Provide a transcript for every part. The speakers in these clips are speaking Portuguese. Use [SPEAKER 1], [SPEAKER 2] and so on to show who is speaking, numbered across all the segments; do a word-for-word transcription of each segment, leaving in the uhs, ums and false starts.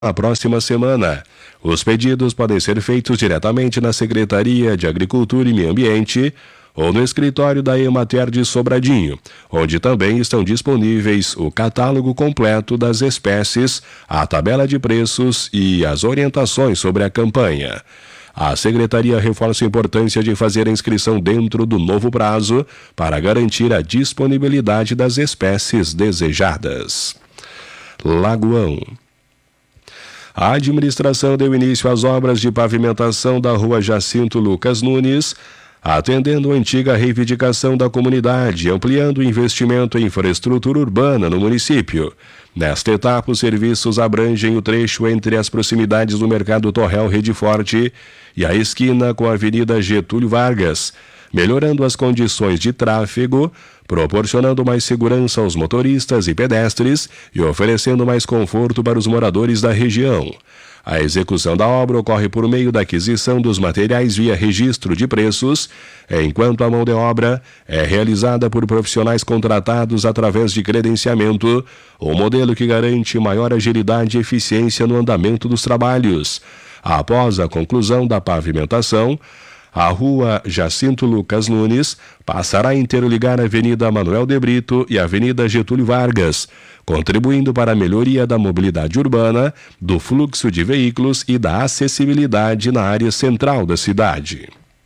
[SPEAKER 1] na próxima semana. Os pedidos podem ser feitos diretamente na Secretaria de Agricultura e Meio Ambiente ou no escritório da Emater de Sobradinho, onde também estão disponíveis o catálogo completo das espécies, a tabela de preços e as orientações sobre a campanha. A Secretaria reforça a importância de fazer a inscrição dentro do novo prazo para garantir a disponibilidade das espécies desejadas. Lagoão. A administração deu início às obras de pavimentação da rua Jacinto Lucas Nunes, atendendo a antiga reivindicação da comunidade, ampliando o investimento em infraestrutura urbana no município. Nesta etapa, os serviços abrangem o trecho entre as proximidades do Mercado Torrel Rede Forte e a esquina com a Avenida Getúlio Vargas, melhorando as condições de tráfego, proporcionando mais segurança aos motoristas e pedestres e oferecendo mais conforto para os moradores da região. A execução da obra ocorre por meio da aquisição dos materiais via registro de preços, enquanto a mão de obra é realizada por profissionais contratados através de credenciamento, um modelo que garante maior agilidade e eficiência no andamento dos trabalhos. Após a conclusão da pavimentação, a rua Jacinto Lucas Nunes passará a interligar a Avenida Manuel de Brito e a Avenida Getúlio Vargas, contribuindo para a melhoria da mobilidade urbana, do fluxo de veículos e da acessibilidade na área central da cidade.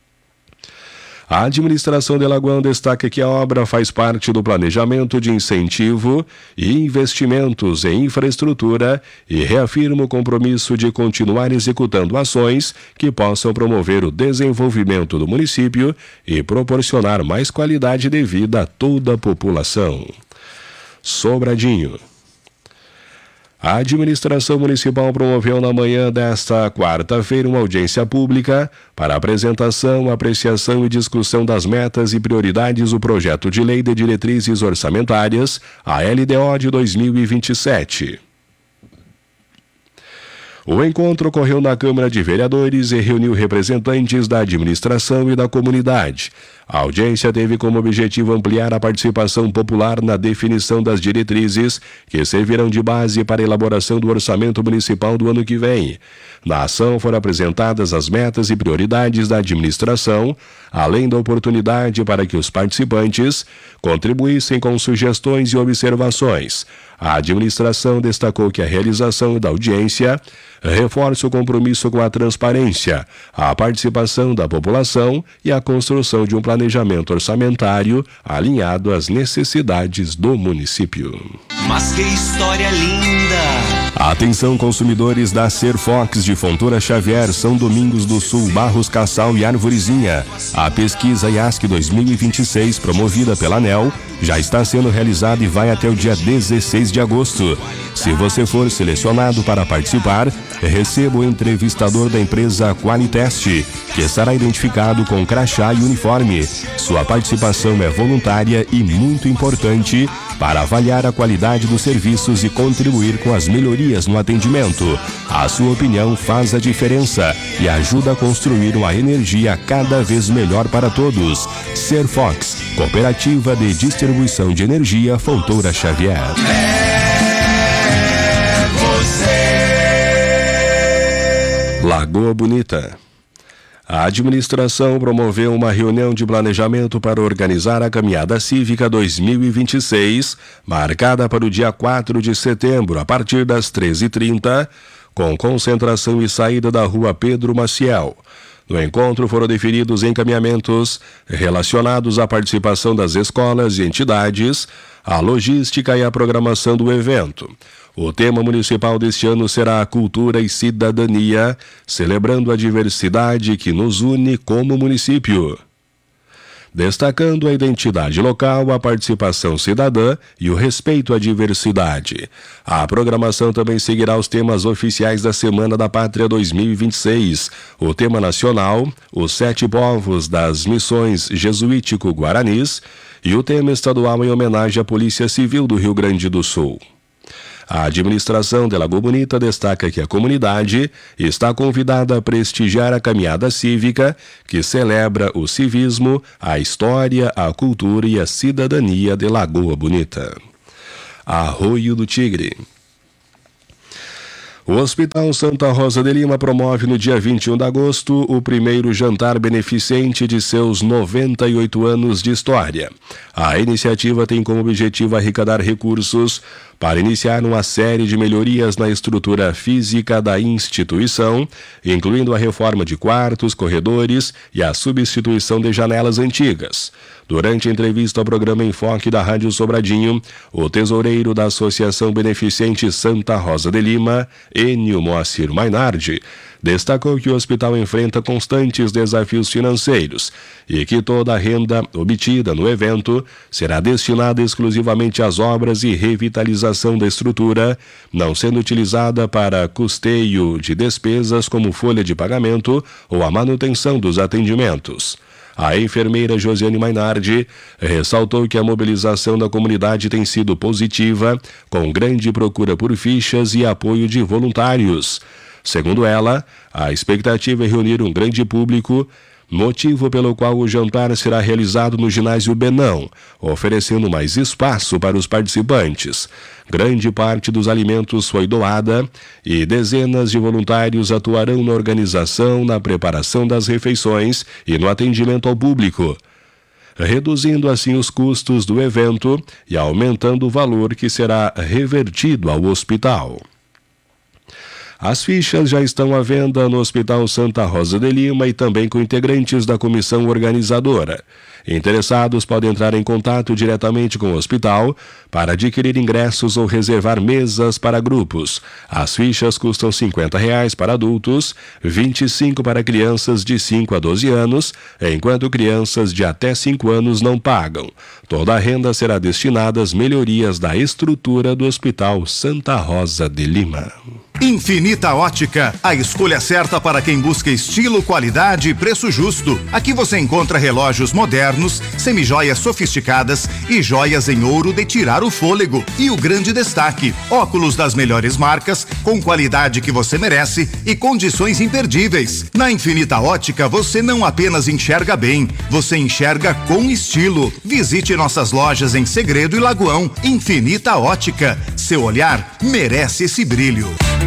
[SPEAKER 1] A administração de Lagoão destaca que a obra faz parte do planejamento de incentivo e investimentos em infraestrutura e reafirma o compromisso de continuar executando ações que possam promover o desenvolvimento do município e proporcionar mais qualidade de vida a toda a população. Sobradinho. A administração municipal promoveu na manhã desta quarta-feira uma audiência pública para apresentação, apreciação e discussão das metas e prioridades do projeto de lei de diretrizes orçamentárias, a L D O de dois mil e vinte e sete. O encontro ocorreu na Câmara de Vereadores e reuniu representantes da administração e da comunidade. A audiência teve como objetivo ampliar a participação popular na definição das diretrizes que servirão de base para a elaboração do orçamento municipal do ano que vem. Na ação foram apresentadas as metas e prioridades da administração, além da oportunidade para que os participantes contribuíssem com sugestões e observações. A administração destacou que a realização da audiência reforça o compromisso com a transparência, a participação da população e a construção de um planejamento orçamentário alinhado às necessidades do município.
[SPEAKER 2] Mas que história linda!
[SPEAKER 1] Atenção, consumidores da Serfox de Fontoura Xavier, São Domingos do Sul, Barros Cassal e Arvorezinha. A pesquisa I A S C dois mil e vinte e seis, promovida pela ANEEL, já está sendo realizada e vai até o dia dezesseis de agosto. Se você for selecionado para participar, receba o entrevistador da empresa Qualitest, que estará identificado com crachá e uniforme. Sua participação é voluntária e muito importante para avaliar a qualidade dos serviços e contribuir com as melhorias no atendimento. A sua opinião faz a diferença e ajuda a construir uma energia cada vez melhor para todos. Serfox, Cooperativa de Distribuição de Energia Fontoura Xavier.
[SPEAKER 2] É você.
[SPEAKER 1] Lagoa Bonita. A administração promoveu uma reunião de planejamento para organizar a Caminhada Cívica dois mil e vinte e seis, marcada para o dia quatro de setembro, a partir das treze e trinta, com concentração e saída da rua Pedro Maciel. No encontro foram definidos encaminhamentos relacionados à participação das escolas e entidades, a logística e a programação do evento. O tema municipal deste ano será a Cultura e Cidadania, celebrando a diversidade que nos une como município. Destacando a identidade local, a participação cidadã e o respeito à diversidade. A programação também seguirá os temas oficiais da Semana da Pátria dois mil e vinte e seis, o tema nacional, os sete povos das missões jesuítico-guaranis e o tema estadual em homenagem à Polícia Civil do Rio Grande do Sul. A administração de Lagoa Bonita destaca que a comunidade está convidada a prestigiar a caminhada cívica, que celebra o civismo, a história, a cultura e a cidadania de Lagoa Bonita. Arroio do Tigre. O Hospital Santa Rosa de Lima promove no dia vinte e um de agosto o primeiro jantar beneficente de seus noventa e oito anos de história. A iniciativa tem como objetivo arrecadar recursos para iniciar uma série de melhorias na estrutura física da instituição, incluindo a reforma de quartos, corredores e a substituição de janelas antigas. Durante a entrevista ao programa Enfoque da Rádio Sobradinho, o tesoureiro da Associação Beneficente Santa Rosa de Lima, Enio Moacir Mainardi, destacou que o hospital enfrenta constantes desafios financeiros e que toda a renda obtida no evento será destinada exclusivamente às obras e revitalização da estrutura, não sendo utilizada para custeio de despesas como folha de pagamento ou a manutenção dos atendimentos. A enfermeira Josiane Mainardi ressaltou que a mobilização da comunidade tem sido positiva, com grande procura por fichas e apoio de voluntários. Segundo ela, a expectativa é reunir um grande público, motivo pelo qual o jantar será realizado no ginásio Benão, oferecendo mais espaço para os participantes. Grande parte dos alimentos foi doada e dezenas de voluntários atuarão na organização, na preparação das refeições e no atendimento ao público, reduzindo assim os custos do evento e aumentando o valor que será revertido ao hospital. As fichas já estão à venda no Hospital Santa Rosa de Lima e também com integrantes da comissão organizadora. Interessados podem entrar em contato diretamente com o hospital para adquirir ingressos ou reservar mesas para grupos. As fichas custam cinquenta reais para adultos, vinte e cinco para crianças de cinco a doze anos, enquanto crianças de até cinco anos não pagam. Toda a renda será destinada às melhorias da estrutura do Hospital Santa Rosa de Lima.
[SPEAKER 3] Infinita Ótica, a escolha certa para quem busca estilo, qualidade e preço justo. Aqui você encontra relógios modernos, semijoias sofisticadas e joias em ouro de tirar o fôlego. E o grande destaque, óculos das melhores marcas, com qualidade que você merece e condições imperdíveis. Na Infinita Ótica você não apenas enxerga bem, você enxerga com estilo. Visite nossas lojas em Segredo e Lagoão. Infinita Ótica, seu olhar merece esse brilho.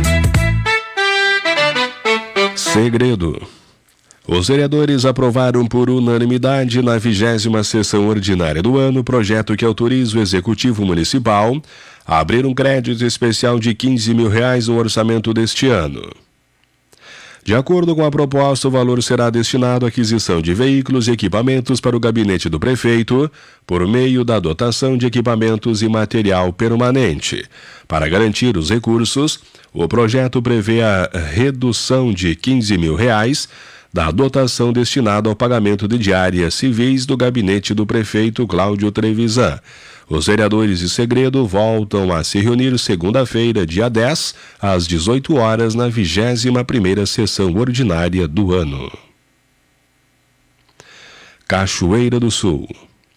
[SPEAKER 1] Segredo. Os vereadores aprovaram por unanimidade na vigésima sessão ordinária do ano o projeto que autoriza o Executivo Municipal a abrir um crédito especial de quinze mil reais no orçamento deste ano. De acordo com a proposta, o valor será destinado à aquisição de veículos e equipamentos para o gabinete do prefeito, por meio da dotação de equipamentos e material permanente. Para garantir os recursos, o projeto prevê a redução de quinze mil reais da dotação destinada ao pagamento de diárias civis do gabinete do prefeito Cláudio Trevisan. Os vereadores de Segredo voltam a se reunir segunda-feira, dia dez, às dezoito horas, na vigésima primeira sessão ordinária do ano. Cachoeira do Sul.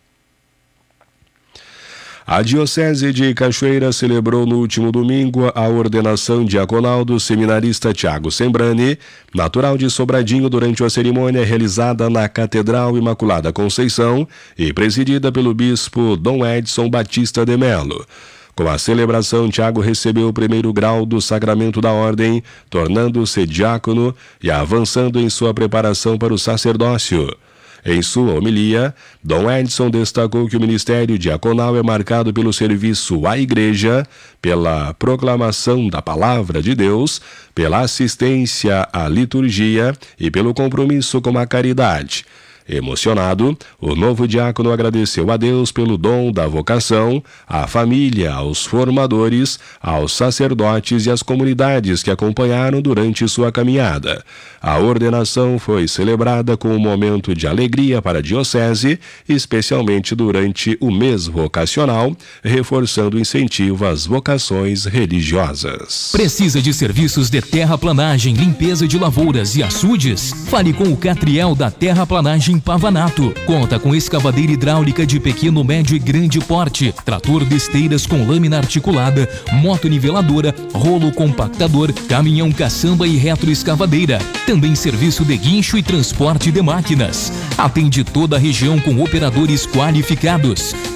[SPEAKER 1] A Diocese de Cachoeira celebrou no último domingo a ordenação diaconal do seminarista Tiago Sembrani, natural de Sobradinho, durante uma cerimônia realizada na Catedral Imaculada Conceição e presidida pelo bispo Dom Edson Batista de Melo. Com a celebração, Tiago recebeu o primeiro grau do sacramento da ordem, tornando-se diácono e avançando em sua preparação para o sacerdócio. Em sua homilia, Dom Edson destacou que o ministério diaconal é marcado pelo serviço à Igreja, pela proclamação da Palavra de Deus, pela assistência à liturgia e pelo compromisso com a caridade. Emocionado, o novo diácono agradeceu a Deus pelo dom da vocação, à família, aos formadores, aos sacerdotes e às comunidades que acompanharam durante sua caminhada. A ordenação foi celebrada com um momento de alegria para a Diocese, especialmente durante o mês vocacional, reforçando o incentivo às vocações religiosas.
[SPEAKER 4] Precisa de serviços de terraplanagem, limpeza de lavouras e açudes? Fale com o Catriel da Terraplanagem Pavanato. Conta com escavadeira hidráulica de pequeno, médio e grande porte, trator de esteiras com lâmina articulada, motoniveladora, rolo compactador, caminhão caçamba e retroescavadeira. Também serviço de guincho e transporte de máquinas. Atende toda a região com operadores qualificados.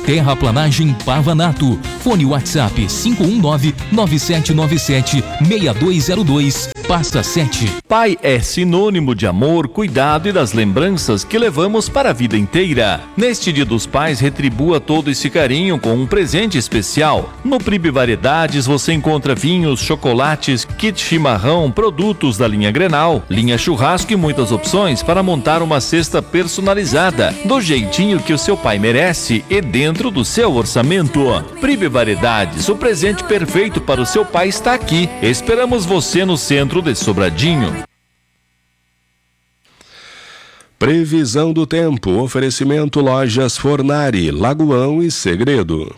[SPEAKER 4] Terraplanagem Pavanato. Fone WhatsApp cinco um nove, nove sete nove sete, seis dois zero dois, pasta sete.
[SPEAKER 5] Pai é sinônimo de amor, cuidado e das lembranças que levamos para a vida inteira. Neste Dia dos Pais, retribua todo esse carinho com um presente especial. No Pribe Variedades você encontra vinhos, chocolates, kit chimarrão, produtos da linha Grenal, linha churrasco e muitas opções para montar uma cesta personalizada, do jeitinho que o seu pai merece e dentro do seu orçamento. Pribe Variedades, o presente perfeito para o seu pai está aqui. Esperamos você no centro de Sobradinho.
[SPEAKER 1] Previsão do tempo, oferecimento Lojas Fornari, Lagoão e Segredo.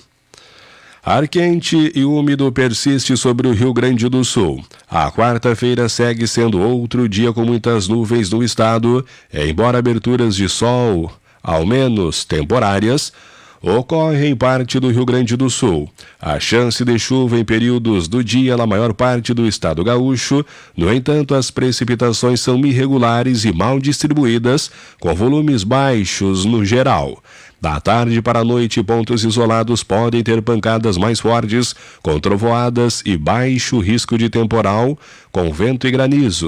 [SPEAKER 1] Ar quente e úmido persiste sobre o Rio Grande do Sul. A quarta-feira segue sendo outro dia com muitas nuvens no estado, embora aberturas de sol, ao menos temporárias, ocorre em parte do Rio Grande do Sul. A chance de chuva em períodos do dia na maior parte do estado gaúcho. No entanto, as precipitações são irregulares e mal distribuídas, com volumes baixos no geral. Da tarde para a noite, pontos isolados podem ter pancadas mais fortes, com trovoadas e baixo risco de temporal, com vento e granizo.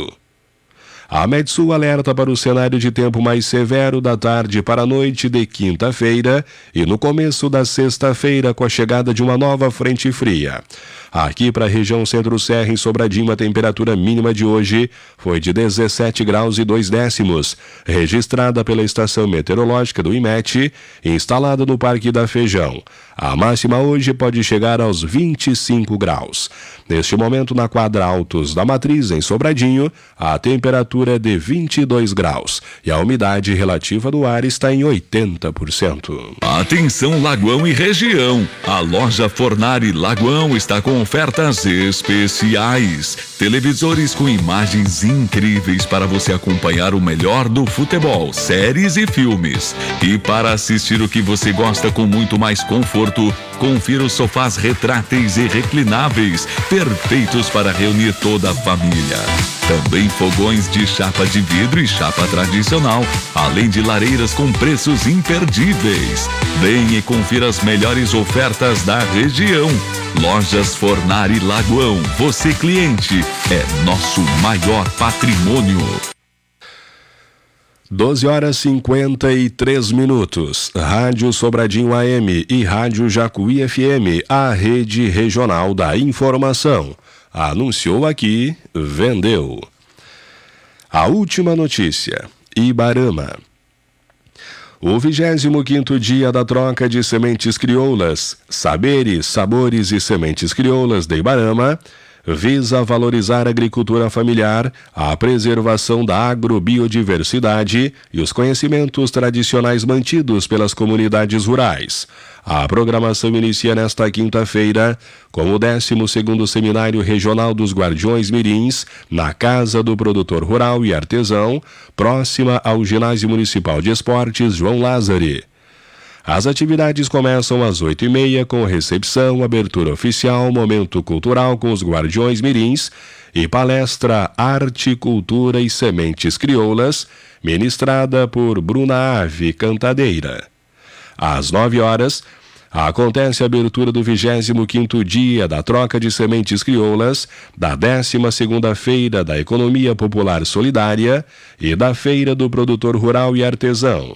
[SPEAKER 1] A Metsul alerta para o cenário de tempo mais severo da tarde para a noite de quinta-feira e no começo da sexta-feira com a chegada de uma nova frente fria. Aqui para a região Centro-Serra, em Sobradinho, a temperatura mínima de hoje foi de dezessete graus e dois décimos, registrada pela estação meteorológica do I M E T, instalada no Parque da Feijão. A máxima hoje pode chegar aos vinte e cinco graus. Neste momento, na quadra Altos da Matriz, em Sobradinho, a temperatura é de vinte e dois graus e a umidade relativa do ar está em oitenta por cento.
[SPEAKER 6] Atenção, Lagoão e região. A loja Fornari Lagoão está com ofertas especiais. Televisores com imagens incríveis para você acompanhar o melhor do futebol, séries e filmes. E para assistir o que você gosta com muito mais conforto, confira os sofás retráteis e reclináveis, perfeitos para reunir toda a família. Também fogões de chapa de vidro e chapa tradicional, além de lareiras com preços imperdíveis. Venha e confira as melhores ofertas da região. Lojas Fornari Lagoão. Você, cliente, é nosso maior patrimônio.
[SPEAKER 1] doze horas e cinquenta e três minutos. Rádio Sobradinho A M e Rádio Jacuí F M, a rede regional da informação. Anunciou aqui, vendeu. A última notícia. Ibarama. O vigésimo quinto dia da troca de sementes crioulas, saberes, sabores e sementes crioulas de Ibarama, visa valorizar a agricultura familiar, a preservação da agrobiodiversidade e os conhecimentos tradicionais mantidos pelas comunidades rurais. A programação inicia nesta quinta-feira com o décimo segundo Seminário Regional dos Guardiões Mirins, na Casa do Produtor Rural e Artesão, próxima ao Ginásio Municipal de Esportes João Lázari. As atividades começam às oito e meia com recepção, abertura oficial, momento cultural com os Guardiões Mirins e palestra Arte, Cultura e Sementes Crioulas, ministrada por Bruna Ave Cantadeira. Às nove horas, acontece a abertura do vigésimo quinto dia da troca de sementes crioulas, da décima segunda Feira da Economia Popular Solidária e da Feira do Produtor Rural e Artesão.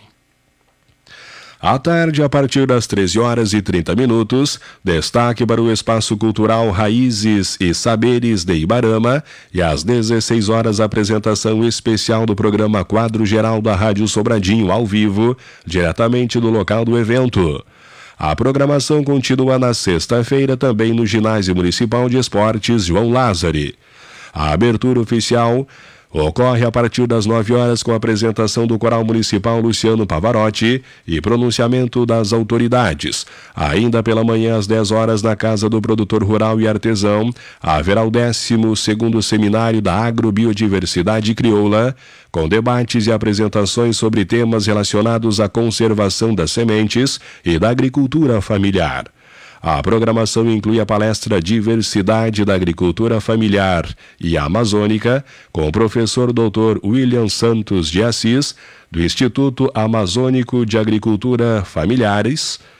[SPEAKER 1] À tarde, a partir das treze horas e trinta minutos, destaque para o Espaço Cultural Raízes e Saberes de Ibarama e às dezesseis horas, a apresentação especial do programa Quadro Geral da Rádio Sobradinho ao vivo, diretamente do local do evento. A programação continua na sexta-feira também no Ginásio Municipal de Esportes João Lázari. A abertura oficial ocorre a partir das nove horas com a apresentação do Coral Municipal Luciano Pavarotti e pronunciamento das autoridades. Ainda pela manhã, às dez horas, na Casa do Produtor Rural e Artesão, haverá o décimo segundo Seminário da Agrobiodiversidade Crioula, com debates e apresentações sobre temas relacionados à conservação das sementes e da agricultura familiar. A programação inclui a palestra Diversidade da Agricultura Familiar e Amazônica, com o professor doutor William Santos de Assis, do Instituto Amazônico de Agricultura Familiares.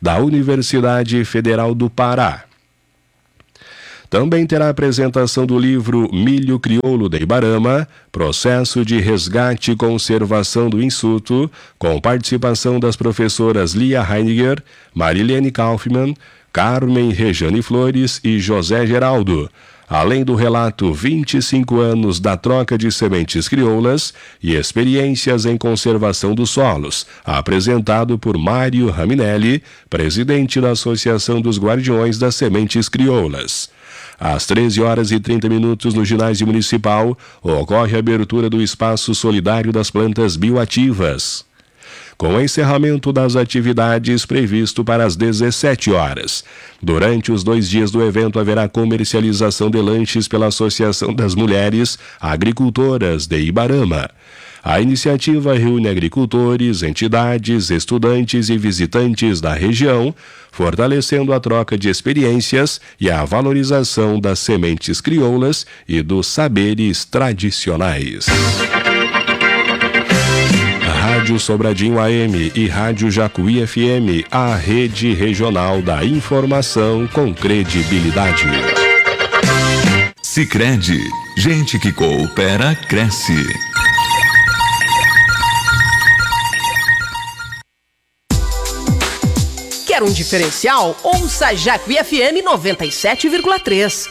[SPEAKER 1] da Universidade Federal do Pará. Também terá a apresentação do livro Milho Crioulo de Ibarama, Processo de Resgate e Conservação do Insulto, com participação das professoras Lia Heiniger, Marilene Kaufmann, Carmen Rejane Flores e José Geraldo, além do relato vinte e cinco anos da troca de sementes crioulas e experiências em conservação dos solos, apresentado por Mário Raminelli, presidente da Associação dos Guardiões das Sementes Crioulas. Às treze horas e trinta minutos no ginásio municipal, ocorre a abertura do Espaço Solidário das Plantas Bioativas, com o encerramento das atividades previsto para as dezessete horas. Durante os dois dias do evento haverá comercialização de lanches pela Associação das Mulheres Agricultoras de Ibarama. A iniciativa reúne agricultores, entidades, estudantes e visitantes da região, fortalecendo a troca de experiências e a valorização das sementes crioulas e dos saberes tradicionais. Rádio Sobradinho A M e Rádio Jacuí F M, a rede regional da informação com credibilidade.
[SPEAKER 6] Sicredi, gente que coopera, cresce.
[SPEAKER 7] Quer um diferencial? Ouça Jacuí F M noventa e sete vírgula três.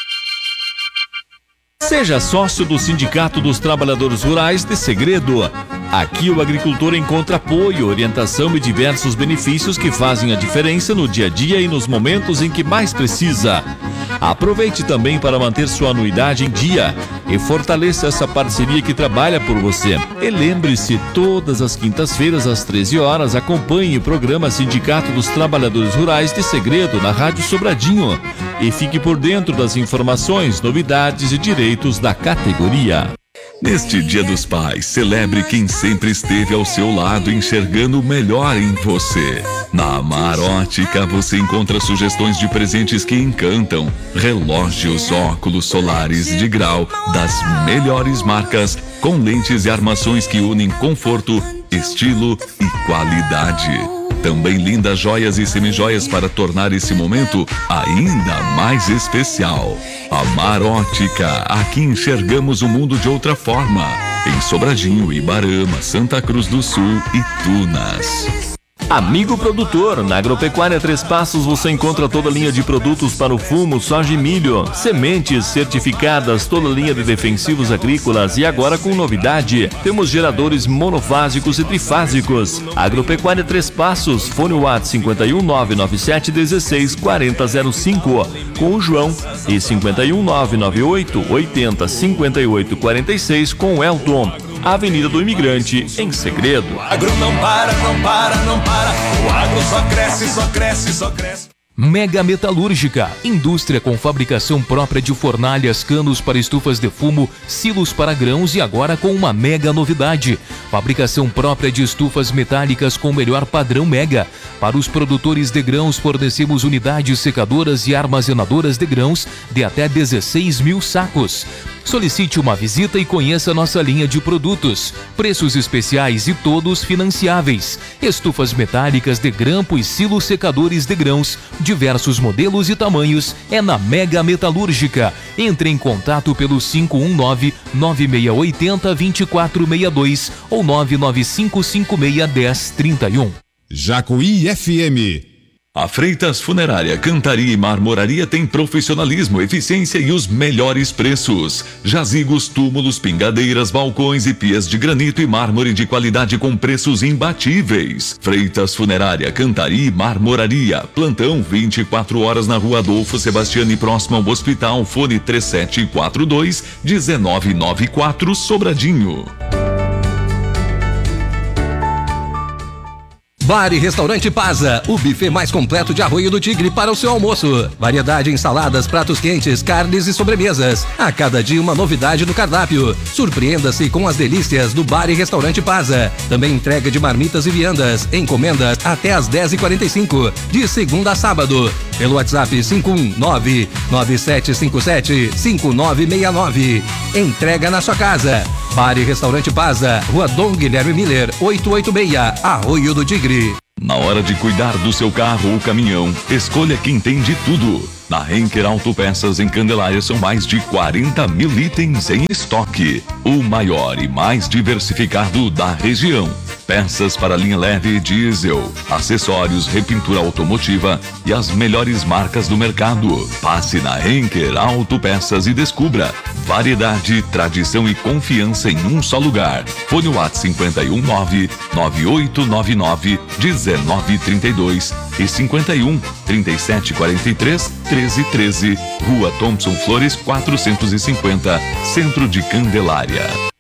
[SPEAKER 5] Seja sócio do Sindicato dos Trabalhadores Rurais de Segredo. Aqui o agricultor encontra apoio, orientação e diversos benefícios que fazem a diferença no dia a dia e nos momentos em que mais precisa. Aproveite também para manter sua anuidade em dia e fortaleça essa parceria que trabalha por você. E lembre-se, todas as quintas-feiras às treze horas, acompanhe o programa Sindicato dos Trabalhadores Rurais de Segredo na Rádio Sobradinho e fique por dentro das informações, novidades e direitos da categoria.
[SPEAKER 6] Neste Dia dos Pais, celebre quem sempre esteve ao seu lado, enxergando o melhor em você. Na Amar Ótica, você encontra sugestões de presentes que encantam. Relógios, óculos solares de grau, das melhores marcas, com lentes e armações que unem conforto, estilo e qualidade. Também lindas joias e semijoias para tornar esse momento ainda mais especial. Amar Ótica, aqui enxergamos o mundo de outra forma. Em Sobradinho, Ibarama, Santa Cruz do Sul e Tunas.
[SPEAKER 5] Amigo produtor, na Agropecuária Três Passos você encontra toda a linha de produtos para o fumo, soja e milho, sementes certificadas, toda a linha de defensivos agrícolas e agora com novidade, temos geradores monofásicos e trifásicos. Agropecuária Três Passos, fone WhatsApp cinco um nove nove sete um seis quatro zero zero cinco com o João e cinco um nove nove oito oito zero cinco oito quatro seis com o Elton. Avenida do Imigrante, em Segredo.
[SPEAKER 2] O agro não para, não para, não para. O agro só cresce, só cresce, só cresce.
[SPEAKER 4] Mega Metalúrgica, indústria com fabricação própria de fornalhas, canos para estufas de fumo, silos para grãos e agora com uma mega novidade. Fabricação própria de estufas metálicas com o melhor padrão Mega. Para os produtores de grãos fornecemos unidades secadoras e armazenadoras de grãos de até dezesseis mil sacos. Solicite uma visita e conheça nossa linha de produtos. Preços especiais e todos financiáveis. Estufas metálicas de grampo e silos secadores de grãos. Diversos modelos e tamanhos é na Mega Metalúrgica. Entre em contato pelo cinco um nove nove seis oito zero dois quatro seis dois ou nove nove cinco cinco seis um zero três um.
[SPEAKER 8] Jacuí F M.
[SPEAKER 6] A Freitas Funerária, Cantaria e Marmoraria tem profissionalismo, eficiência e os melhores preços. Jazigos, túmulos, pingadeiras, balcões e pias de granito e mármore de qualidade com preços imbatíveis. Freitas Funerária, Cantaria e Marmoraria. Plantão vinte e quatro horas na Rua Adolfo Sebastiani, próximo ao hospital. Fone três sete quatro dois um nove nove quatro, Sobradinho.
[SPEAKER 9] Bar e Restaurante Paza, o buffet mais completo de Arroio do Tigre para o seu almoço. Variedade em saladas, pratos quentes, carnes e sobremesas. A cada dia uma novidade no cardápio. Surpreenda-se com as delícias do Bar e Restaurante Paza. Também entrega de marmitas e viandas. Encomendas até às dez e quarenta e cinco, de segunda a sábado. Pelo WhatsApp cinco um nove nove sete cinco sete cinco nove seis nove. Entrega na sua casa. Bar e Restaurante Paza, Rua Dom Guilherme Miller, oitocentos e oitenta e seis, Arroio do Tigre.
[SPEAKER 6] Na hora de cuidar do seu carro ou caminhão, escolha quem tem de tudo. Na Henker Autopeças em Candelária são mais de quarenta mil itens em estoque. O maior e mais diversificado da região. Peças para linha leve e diesel, acessórios, repintura automotiva e as melhores marcas do mercado. Passe na Henker Autopeças e descubra variedade, tradição e confiança em um só lugar. Fone WhatsApp cinco um nove, nove oito nove nove, um nove três dois e cinco um, trinta e sete quarenta e três, treze treze. Rua Thompson Flores quatrocentos e cinquenta, Centro de Candelária.